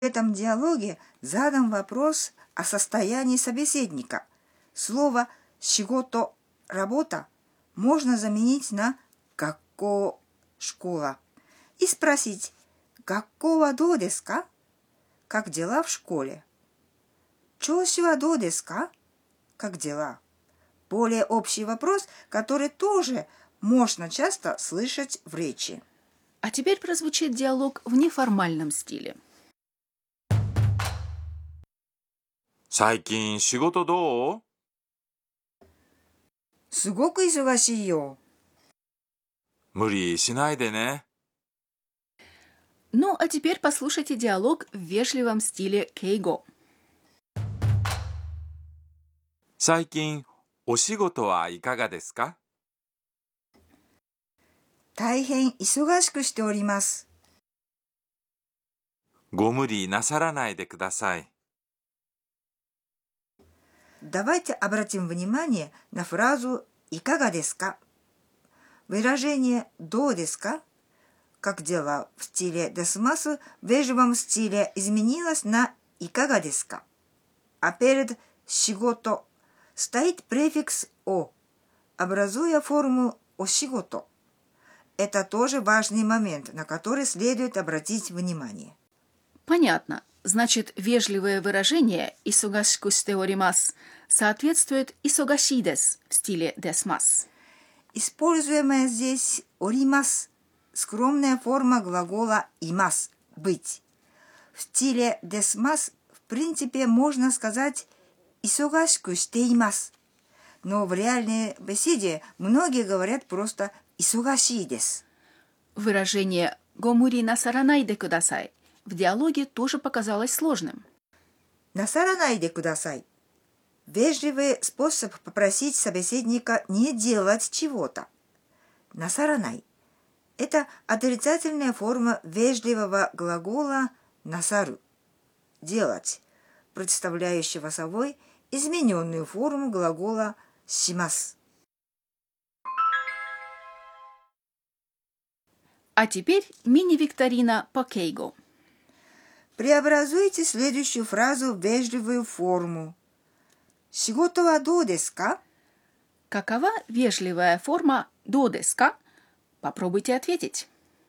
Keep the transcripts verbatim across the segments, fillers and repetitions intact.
В этом диалоге задан вопрос о состоянии собеседника. Слово «шигото» – «работа» можно заменить на «гакко» – «школа» и спросить «гакко ва дou desu ka?» – «как дела в школе?» «Чоуши ва дou desu ka?» – «как дела?» Более общий вопрос, который тоже можно часто слышать в речи. А теперь прозвучит диалог в неформальном стиле. 最近仕事どう？ すごく忙しいよ。 無理しないでね。 Ну, а теперь послушайте диалог в вежливом стиле кейго. 最近お仕事はいかがですか？ 大変忙しくしております。 ご無理なさらないでください。 Давайте обратим внимание на фразу «いかがですか?». Выражение «どうですか?», как дела в стиле десмасу, в вежливом стиле изменилось на «いかがですか?». А перед «шигото» стоит префикс «о», образуя форму «ошигото». Это тоже важный момент, на который следует обратить внимание. Понятно. Значит, вежливое выражение «исогашику шите оримасу» соответствует «исогаши десу» в стиле десмасу. Используемая здесь «оримас» – скромная форма глагола «имас» – «быть». В стиле десмас в принципе можно сказать «исогашику шите имасу», но в реальной беседе многие говорят просто «исогаши десу». Выражение «гомури насаранай де кудасай» в диалоге тоже показалось сложным. «Насаранай де кудасай» – вежливый способ попросить собеседника не делать чего-то. «Насаранай» – это отрицательная форма вежливого глагола «насару» – «делать», представляющего собой измененную форму глагола «шимасу». А теперь мини-викторина по кейго. Преобразуйте следующую фразу в вежливую форму. «Шигото ва дou desu ka?» Какова вежливая форма «до desu ka»? Попробуйте ответить.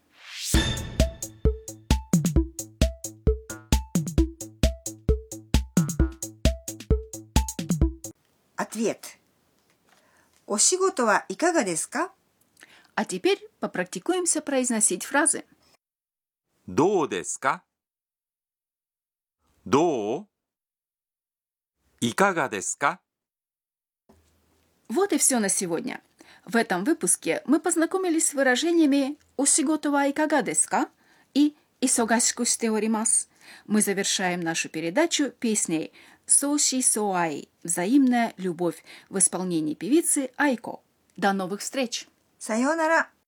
Ответ. «О шигото ва икага desu ka?» А теперь попрактикуемся произносить фразы. どうですか？どう？いかがですか？ Вот и все на сегодня. В этом выпуске мы познакомились с выражениями «ошигото ва икага desu ka» и «исогашику шите оримасу». Мы завершаем нашу передачу песней «Соуши соай» – «Взаимная любовь» в исполнении певицы Айко. До новых встреч! さようなら。